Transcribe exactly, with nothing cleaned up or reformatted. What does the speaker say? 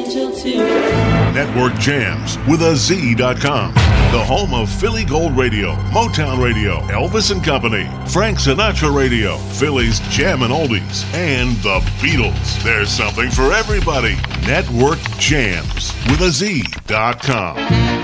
angel too. Network Jams with a Z dot com. The home of Philly Gold Radio, Motown Radio, Elvis and Company, Frank Sinatra Radio, Philly's Jammin' Oldies, and the Beatles. There's something for everybody. Network Jams with a Z dot com.